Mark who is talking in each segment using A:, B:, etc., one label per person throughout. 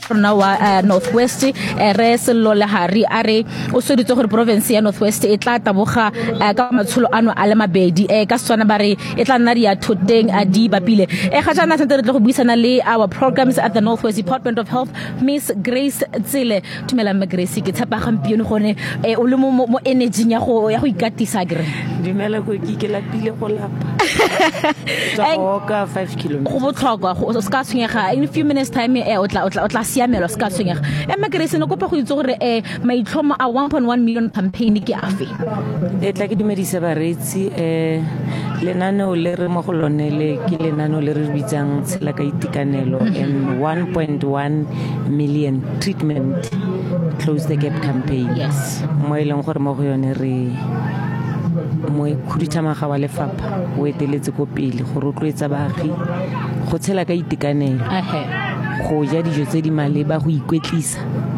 A: rona wa Northwest re Sello Lehari a re o sweditse gore province ya Northwest e tla taboga ka matsholo ano a le mabedi ka setswana ba re e tla nna dia thoteng a di bapile ga jana sentse re tle go buisana le our programs at the Northwest Department of Health, Miss Grace Tsile. Tumela me Grace ke tshepa gampieno gone o le mo energy ya go ikatisa gre.
B: Dumela go ke lapile go lapa ka 5 km
A: go botlhokwa go ska tshwenyega in a few minutes time o tla siamelo ska tshwenyega me Grace no kopa go itse gore maitlhomo a 1.1 million campaign ke afe
B: tla ke dumedisa baretsi lenaneo le re mo go lone le ke lenaneo le re bitsang tshela ka itekanelo and 1.1 million treatment close the gap campaign.
A: Yes,
B: mo ileng gore mo go yone re mo khudithamaga wa lefapha o eteletse go pele go rotloetsa baagi go tshela ka itekanelo go ja dijo tse di maleba go ikwetlisa.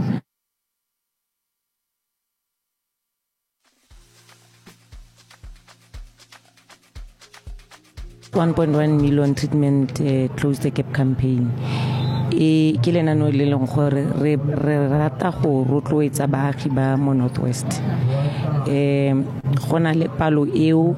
B: $1.1 million treatment close the gap campaign ke lenaneo le leng gore re rata go rotloetsa baagi ba mo Northwest gona le palo eo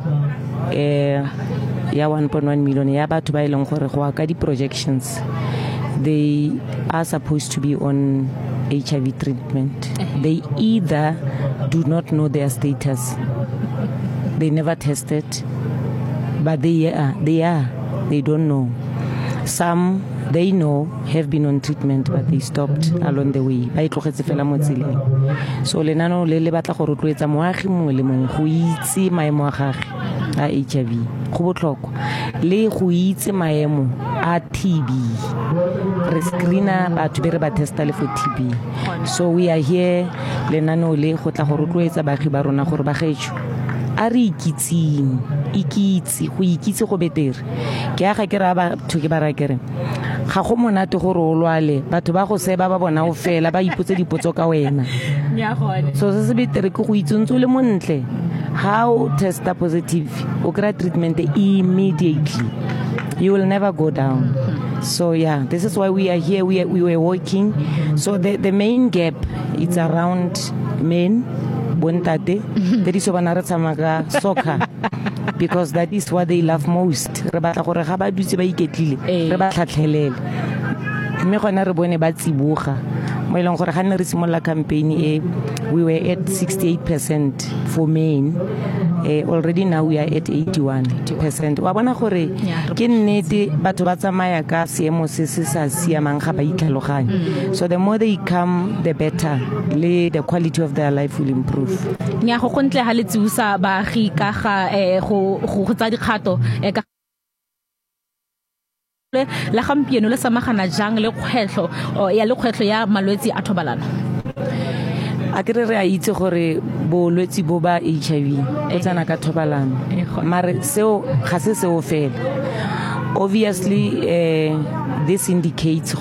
B: ya 1.1 million ya batho ba ileng gore go ka di projections they are supposed to be on HIV treatment. They either do not know their status, they never tested, but they don't know. Some they know have been on treatment but they stopped along the way ba itlogetse fela mo tseleng. So lenano le batla go rotloetsa moagi mongwe le mongwe go itse maemo a gagwe a HIV go botlhokwa le go itse maemo a TB. Re screena batho be re ba testa le for TB. So we are here lenano le go tla go rotloetsa baagi ba rona gore ba gaetsho a re ikitse go betere ke aga ke ra batho ke ba ra kere ga go monate gore o lwale batho ba go seba ba bona o fela ba ipotse dipotso ka wena so se betere ke go itse le montle how test positive o kry treatment immediately, you will never go down. So yeah, this is why we are here. We were working. So the main gap it's around men bontate there is bana re tsamaka soccer because that is what they love most. Re batla gore ga ba dutse ba iketlile re ba tlhatlhelele mme gona re bone ba tsiboga mo ileng gore ga nne re simolla campaign we were at 68% for men. Already now we are at 81%. Wa bona gore ke nnete batho ba tsamaya ka seemo se se sa siamang ga ba itlhaloganya. So the more they come the better, the quality of their life will improve.
A: Nya go ntle ha le tsiusa baagi ka ga go tsa dikgato ka la gampieno le samagana jang le kgwetlho ya malwetse a thobalano.
B: A ke re a itse gore bolwetse bo ba HIV o tsana ka thobalano mare seo ga se seo fela. Obviously this indicates